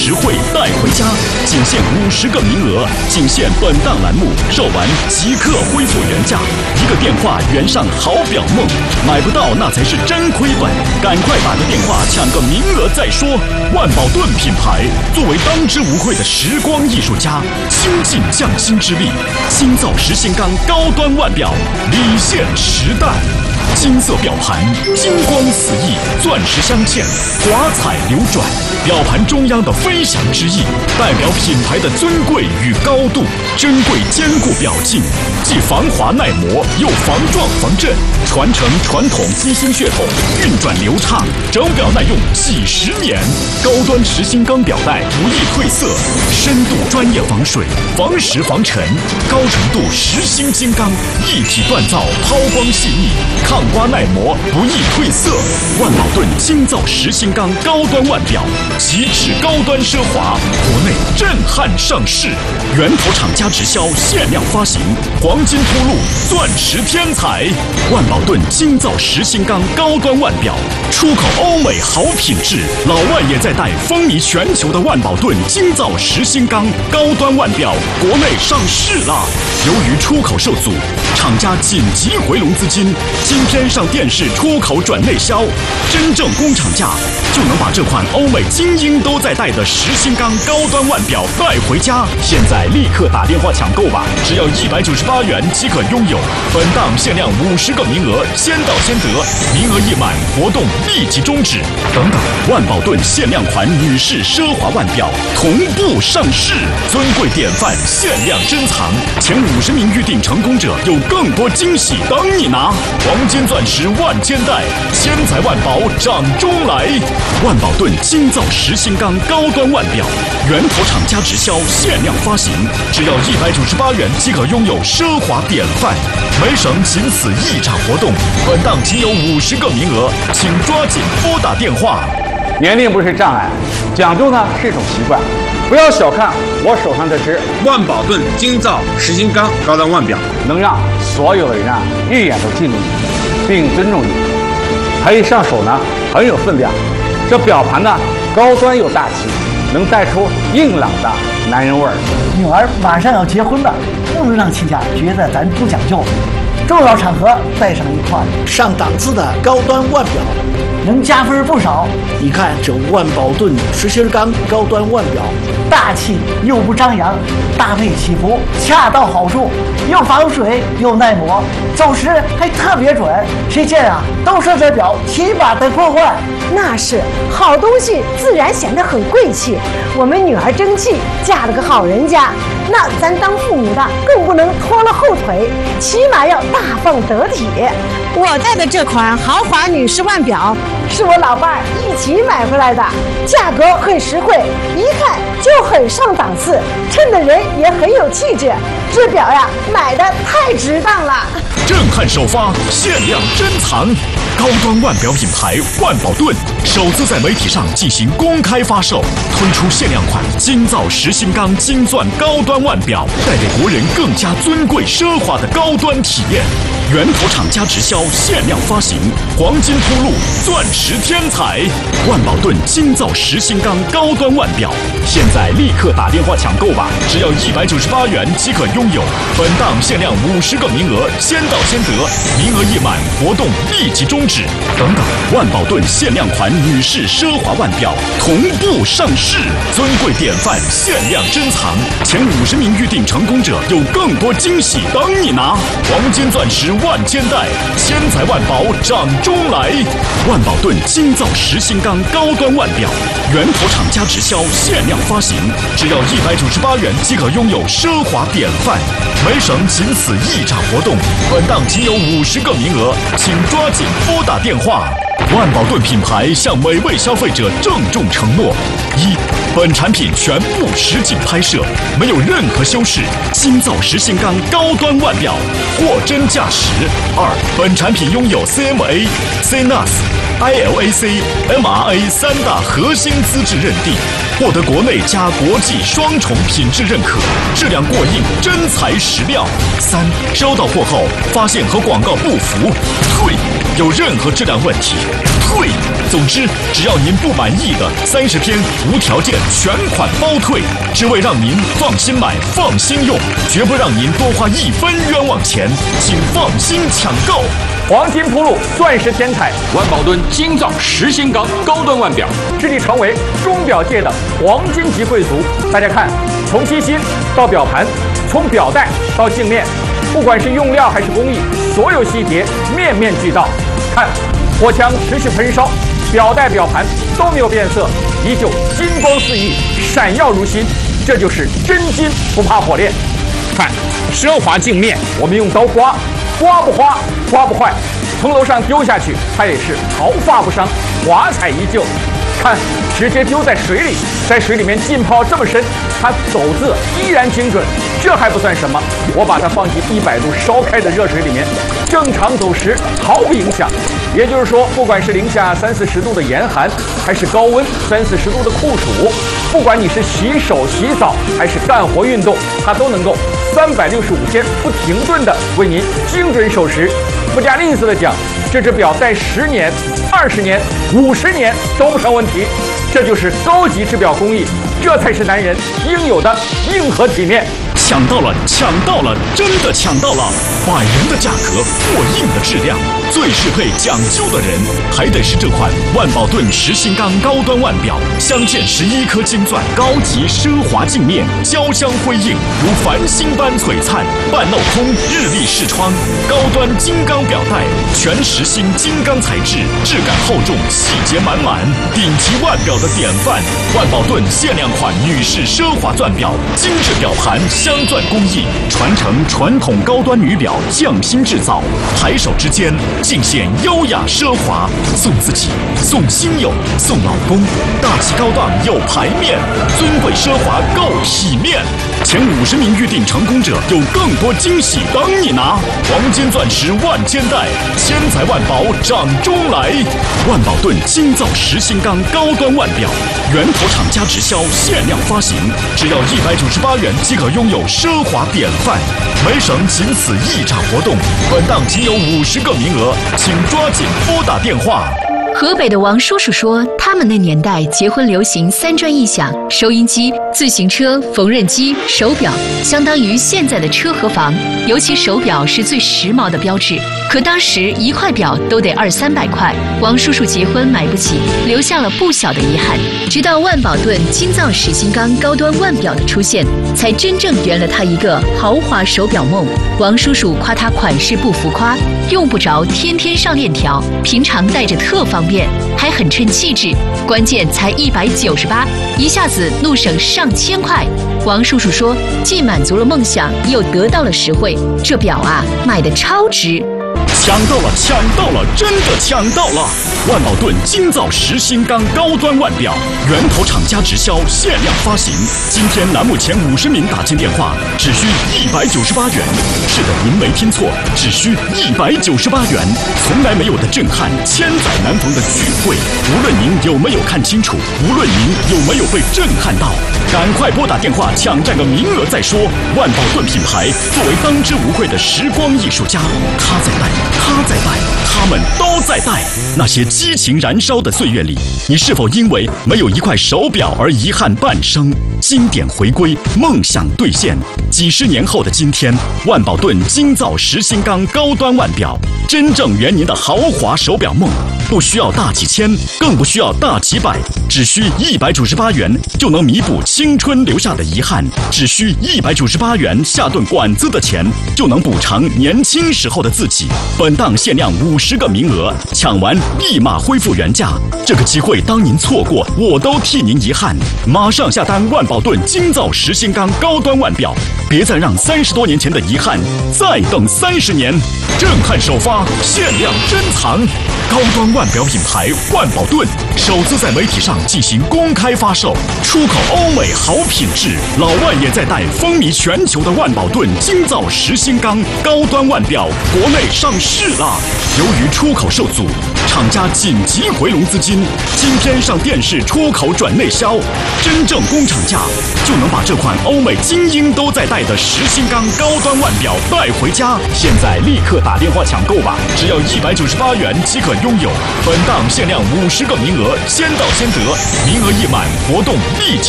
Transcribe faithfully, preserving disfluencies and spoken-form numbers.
实惠带回家，仅限五十个名额，仅限本档栏目，售完即刻恢复原价，一个电话圆上好表梦，买不到那才是真亏本，赶快打个电话抢个名额再说。万宝顿品牌作为当之无愧的时光艺术家，倾尽匠心之力，精造实心钢高端腕表，礼现时代。金色表盘，金光四溢，钻石镶嵌，华彩流转，表盘中央的飞翔之意，代表品牌的尊贵与高度。珍贵坚固表径，既防滑耐磨，又防撞防震，传承传统机芯血统，运转流畅，整表耐用几十年。高端实心钢表带不易褪色，深度专业防水，防蚀防尘，高程度实心金刚，一体锻造，抛光细腻，抗刮耐磨，不易褪色。万宝顿精造实心钢高端腕表，极致高端奢华，国内震撼上市，源头厂家直销，限量发行，黄金铺路，钻石天才。万宝顿精造实心钢高端腕表，出口欧美好品质，老外也在戴，风靡全球的万宝顿精造实心钢高端腕表国内上市啦。由于出口受阻，厂家紧急回笼资金，今天上电视出口转内销，真正工厂价就能把这款欧美精英都在戴的实心钢高端腕表带回家。现在立刻打电话抢购吧，只要一百九十八元即可拥有。本档限量五十个名额，先到先得，名额一满，活动立即终止。等等，万宝顿限量款女士奢华腕表同步上市，尊贵典范限量珍藏，前五十名预定成功者有更多惊喜等你拿。黄金钻石万千代，千财万宝掌中来。万宝顿精造实心钢高端腕表，源头厂家直销，限量发行，只要一百九十八元即可拥有奢华典范。梅省仅此一场活动，本档仅有五十个名额，请抓紧拨打电话。 年龄不是障碍，讲究呢是一种习惯。不要小看我手上这只万宝顿精造实心钢高端腕表， 能让所有的人啊一眼都记住你，并尊重你。它一上手呢很有分量，这表盘呢高端又大气，能带出硬朗的男人味儿。 女儿马上要结婚了，不能让亲家觉得咱不讲究。重要场合带上一块上档次的高端腕表，能加分不少。你看这万宝顿实心钢高端腕表，大气又不张扬，搭配起伏恰到好处，又防水又耐磨，走时还特别准。谁见啊都说这表起码得破万。 那是好东西，自然显得很贵气。我们女儿争气，嫁了个好人家，那咱当父母的更不能拖了后腿，起码要大方得体。我戴的这款豪华女士腕表是我老伴儿一起买回来的，价格很实惠，一看就很上档次，衬的人也很有气质。这表呀，买的太值当了。 震撼首发，限量珍藏，高端腕表品牌万宝顿首次在媒体上进行公开发售，推出限量款精造实心钢金钻高端腕表，带给国人更加尊贵奢华的高端体验。源头厂家直销，限量发行，黄金铺路，钻石天才。万宝顿精造实心钢高端腕表，现在立刻打电话抢购吧，只要一百九十八元即可拥有。本档限量五十个名额，先到先得，名额一满，活动立即终止。等等，万宝顿限量款女士奢华腕表同步上市，尊贵典范限量珍藏，前五十名预定成功者有更多惊喜等你拿。黄金钻石万千代，千财万宝掌中来。万宝顿精造实心钢高端腕表，源头厂家直销，限量发行，只要一百九十八元即可拥有奢华典范。梅省仅此一场活动，本档仅有五十个名额，请抓紧拨打电话。万宝顿品牌向每位消费者郑重承诺：一、本产品全部实景拍摄，没有任何修饰，精造实心钢高端腕表，货真价实；二、本产品拥有 C M A、C N A S、I L A C、M R A 三大核心资质认定，获得国内加国际双重品质认可，质量过硬，真材实料。三、收到货后发现和广告不符，退。 有任何质量问题，退。总之，只要您不满意的，三十天无条件全款包退，只为让您放心买、放心用，绝不让您多花一分冤枉钱，请放心抢购。 黄金铺路，钻石天彩， 万宝顿精造实心钢高端腕表， 致力成为钟表界的黄金级贵族。大家看，从机芯到表盘，从表带到镜面，不管是用料还是工艺，所有细节面面俱到。看，火枪持续喷烧，表带表盘都没有变色，依旧金光四溢，闪耀如新。这就是真金不怕火炼。看，奢华镜面，我们用刀刮，刮不花，刮不坏，从楼上丢下去，它也是毫发不伤，华彩依旧。看，直接丢在水里，在水里面浸泡这么深，它走字依然精准。这还不算什么，我把它放进一百度烧开的热水里面，正常走时毫不影响。也就是说，不管是零下三四十度的严寒，还是高温三四十度的酷暑，不管你是洗手、洗澡还是干活运动，它都能够三百六十五天不停顿的为您精准守时。不加吝啬的讲，这只表戴十年、二十年、五十年都不成问题。这就是高级制表工艺，这才是男人应有的硬和体面。 抢到了，抢到了，真的抢到了！百元的价格，过硬的质量，最适配讲究的人，还得是这款万宝顿实心钢高端腕表，镶嵌十一颗金钻，高级奢华镜面，交相辉映，如繁星般璀璨。半镂空日历视窗，高端金刚表带，全实心金刚材质，质感厚重，细节满满，顶级腕表的典范。万宝顿限量款女士奢华钻表，精致表盘。镶钻工艺传承传统高端女表匠心制造，抬手之间尽显优雅奢华，送自己，送亲友，送老公，大气高档有排面，尊贵奢华够体面。前五十名预定成功者有更多惊喜等你拿！黄金钻石万千代，千财万宝掌中来。万宝顿精造实心钢高端腕表，源头厂家直销，限量发行，只要一百九十八元即可拥有奢华典范。每省仅此一场活动，本档仅有五十个名额，请抓紧拨打电话。 河北的王叔叔说，他们那年代结婚流行三专一响，收音机、自行车、缝纫机、手表，相当于现在的车和房。尤其手表是最时髦的标志，可当时一块表都得二三百块，王叔叔结婚买不起，留下了不小的遗憾。直到万宝顿精造实心钢高端腕表的出现，才真正圆了他一个豪华手表梦。王叔叔夸他款式不浮夸，用不着天天上链条，平常戴着特方便，还很衬气质，关键才一百九十八，一下子怒省上千块。王叔叔说，既满足了梦想，又得到了实惠，这表啊，买的超值。 抢到了，抢到了，真的抢到了！万宝顿精造实心钢高端腕表，源头厂家直销，限量发行。今天栏目前五十名打进电话，只需一百九十八元。是的，您没听错，只需一百九十八元，从来没有的震撼，千载难逢的聚会。无论您有没有看清楚，无论您有没有被震撼到，赶快拨打电话抢占个名额再说。万宝顿品牌作为当之无愧的时光艺术家，他在带。他在带，他们都在带。那些激情燃烧的岁月里，你是否因为没有一块手表而遗憾半生？经典回归，梦想兑现。几十年后的今天，万宝顿精造实心钢高端腕表，真正圆您的豪华手表梦。不需要大几千，更不需要大几百，只需一百九十八元就能弥补青春留下的遗憾，只需一百九十八元下顿馆子的钱就能补偿年轻时候的自己。本档限量五十个名额，抢完立马恢复原价。这个机会当您错过，我都替您遗憾。马上下单万宝顿精造实心钢高端腕表，别再让三十多年前的遗憾再等三十年。震撼首发，限量珍藏，高端腕表品牌万宝顿首次在媒体上进行公开发售，出口欧美好品质。老万也在带风靡全球的万宝顿精造实心钢高端腕表国内上市了。由于出口受阻，厂家紧急回笼资金，今天上电视出口转内销，真正工厂价就能把这款欧美精英都在带代的石新钢高端腕表带回家，现在立刻打电话抢购吧，只要一百九十八元即可拥有。本档限量五十个名额，先到先得，名额一满，活动立即。